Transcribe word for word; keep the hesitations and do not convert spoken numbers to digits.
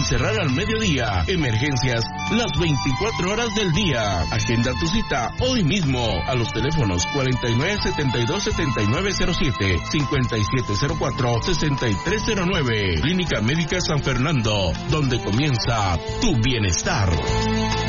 cerrar al mediodía. Emergencias las veinticuatro horas del día. Agenda tu cita hoy mismo a los teléfonos cuarenta y nueve, setenta y dos, setenta y nueve cero siete, cincuenta y siete cero cuatro, sesenta y tres cero nueve. Clínica Médica San Fernando, donde comienza tu bienestar.